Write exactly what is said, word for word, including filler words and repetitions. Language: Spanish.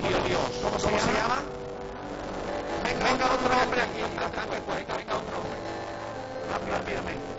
Dios. ¿Cómo se llama? Venga otro hombre aquí. Venga, venga otro hombre. Rápidamente.